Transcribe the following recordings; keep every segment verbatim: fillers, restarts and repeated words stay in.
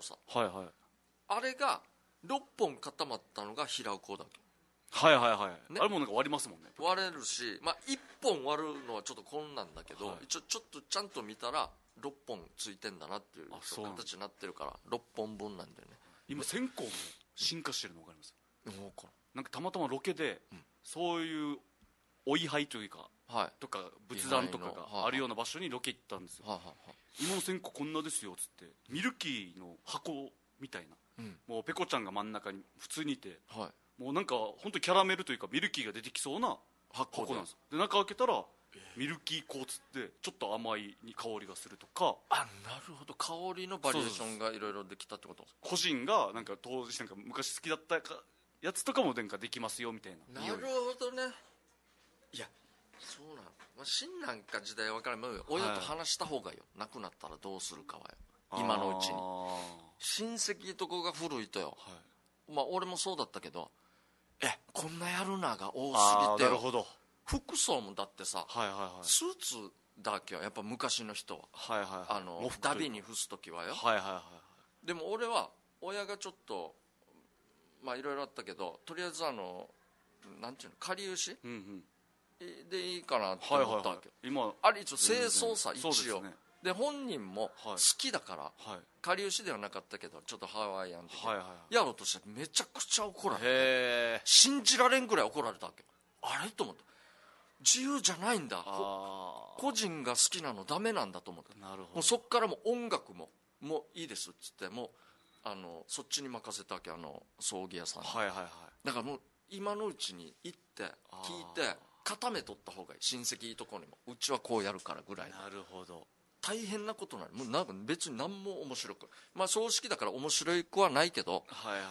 さ、 はいはいあれがろっぽん固まったのが平尾工だけはいはいはい、 ね、 あれもなんか割りますもんね。 割れるし、まあ、いっぽん割るのはちょっと困難だけど、 はい、 一応ちょっとちゃんと見たらろっぽんついてんだなっていう形になってるからろっぽんぶんなんだよね。 今線香も進化してるの分かります？ 分かる。 なんかたまたまロケで、うん、そういうお位牌というか、はい、とか仏壇とかがあるような場所にロケ行ったんですよ、ははは今の線香こんなですよっつって、ミルキーの箱みたいな、うん、もうペコちゃんが真ん中に普通にいて、はい、もうなんか本当キャラメルというかミルキーが出てきそうな箱なんですよ。で中開けたらミルキー香つってちょっと甘い香りがするとか。 あ、なるほど、香りのバリエーションがいろいろできたってこと。 個人がなんか当時なんか昔好きだったやつとかもなんかできますよみたいな。 なるほどね。いやそうなの、まあ、新なんか時代は分からない、親と話した方がいいよ、はい、亡くなったらどうするかはよ、今のうちに。親戚とこが古いとよ、はい、まあ俺もそうだったけど、えこんなやるなが多すぎてよ。なるほど。服装もだってさ、はいはいはい、スーツだけはやっぱ昔の人は、はいはいはい、あのダビに伏す時はよ、はいはいはい、でも俺は親がちょっとまあいろいろあったけど、とりあえずあのなんていうの、かりゆし、うんうん、でいいかなって思ったわけ、はいはいはい、今あれ一応清掃さ、一応で、ね、で本人も好きだから、はい、かりゆしではなかったけどちょっとハワイアン的な、はいはい、やろうとしてめちゃくちゃ怒られて、信じられんぐらい怒られたわけ。あれと思って、自由じゃないんだ、個人が好きなのダメなんだと思って。なるほど。もうそっからもう音楽ももういいですっつって、もうあのそっちに任せたわけ、あの葬儀屋さんに、はいはいはい、だからもう今のうちに行って聞いて固めとった方がいい、親戚いいとこにもうちはこうやるからぐらい。なるほど。大変なことなの、もうなんか別に何も面白く、まあ葬式だから面白くはないけど、はいはいはい、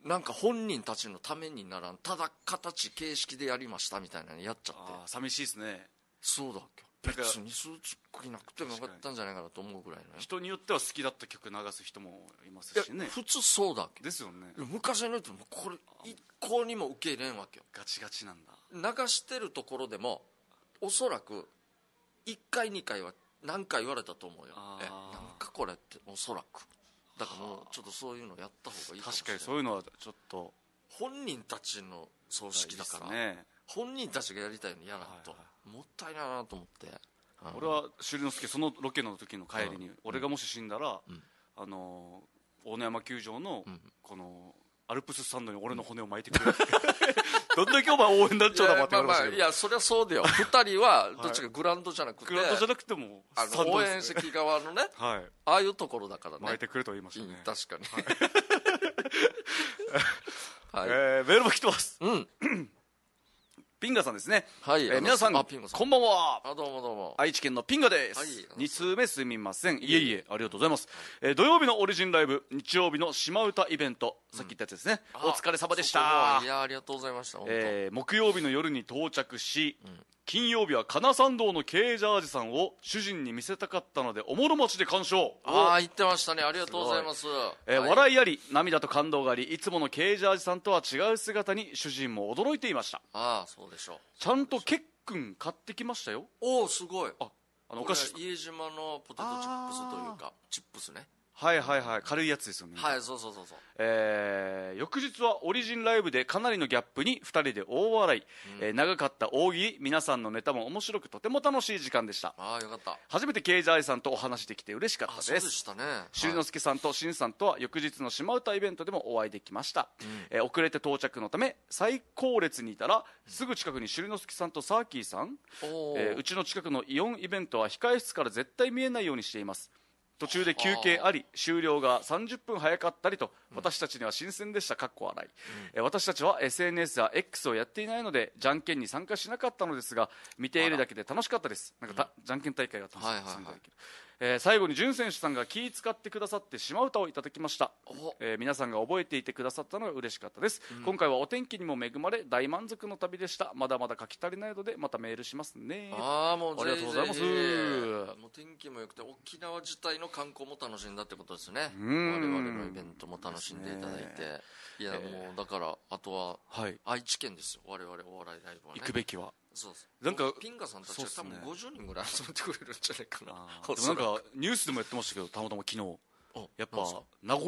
なんか本人たちのためにならん、ただ形形式でやりましたみたいなのやっちゃって。あ、寂しいですね。そうだっけ、別にスーツ着なくてもよかったんじゃないかなと思うぐらいね。人によっては好きだった曲流す人もいますしね。普通そうだっけですよね。昔の人もこれ一向にも受け入れんわけよ。ガチガチなんだ。流してるところでもおそらくいっかいにかいは何か言われたと思うよ。えなんかこれっておそらくだからもうちょっとそういうのやった方がいいかもしれない。確かにそういうのはちょっと本人たちの葬式だから、ね、本人たちがやりたいのやらんと、はいはい、もったいないなと思って、うん、俺は朱里之助そのロケの時の帰りに、うん、俺がもし死んだら、うん、あの大野山球場の、うん、このアルプススタンドに俺の骨を巻いてくれどんだけお前応援団長だもんって言われましたけど、いや、まあまあ、いやそりゃそうだよふたりはどっちかグラウンドじゃなくて、はい、グラウンドじゃなくてもあの応援席側のね、はい、ああいうところだからね、巻いてくれと言いましたね、うん、確かに、はいはい、えー、メールも来てます、うんピンガさんですね。はい、えー、皆さんこんばんは。あ、どうもどうも。愛知県のピンガです。はい、に通目すみません。いえいえ、ありがとうございます。はい、えー、土曜日のオリジンライブ、日曜日の島唄イベント、うん、さっき言ったやつですね。お疲れ様でした。いや、ありがとうございました。えー、木曜日の夜に到着し、うん、金曜日は金参道のKジャージさんを主人に見せたかったのでおもろ町で鑑賞。ああ、言ってましたね。ありがとうございます。えーはい、笑いあり涙と感動があり、いつものKジャージさんとは違う姿に主人も驚いていました。ああ、そうでしょう。ちゃんとケックン買ってきましたよ。おお、すごい。あ、あのお菓子、家島のポテトチップスというかチップスね。はいはいはい、軽いやつですよね。はい、そうそうそうそう。えー、翌日はオリジンライブでかなりのギャップにふたりで大笑い、うん、えー、長かった大喜利、皆さんのネタも面白くとても楽しい時間でした。ああ、よかった。初めてケイジャーイさんとお話できて嬉しかったです。そうでしたね。しゅりのすけさんとしんさんとは翌日の島唄イベントでもお会いできました。うん、えー、遅れて到着のため最後列にいたら、すぐ近くにしゅりのすけさんとサーキーさん、えー、うちの近くのイオンイベントは控え室から絶対見えないようにしています。途中で休憩あり、終了がさんじゅっぷん早かったりと、私たちには新鮮でした。かっこ笑い、うん、私たちは エスエヌエス や X をやっていないのでじゃんけんに参加しなかったのですが、見ているだけで楽しかったです。なんかた、うん、じゃんけん大会が楽しかったです、はいはいはい。えー、最後に潤選手さんが気使ってくださって島唄をいただきました。えー、皆さんが覚えていてくださったのが嬉しかったです。うん、今回はお天気にも恵まれ大満足の旅でした。まだまだ書き足りないのでまたメールしますね。あー、もうありがとうございます。もう天気も良くて沖縄自体の観光も楽しんだってことですね。我々のイベントも楽しんでいただいて、いや、もうだからあとは愛知県ですよ、我々お笑いライブはね。行くべきは。そうです。なんかピンガさんたちは多分ごじゅうにんぐらい集めてくれるんじゃないかな。でもなんかニュースでもやってましたけど、たまたま昨日やっぱ名古